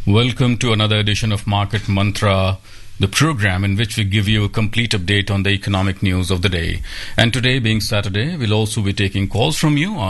Welcome to another edition of Market Mantra, the program in which we give you a complete update on the economic news of the day. And today, being Saturday, we'll also be taking calls from you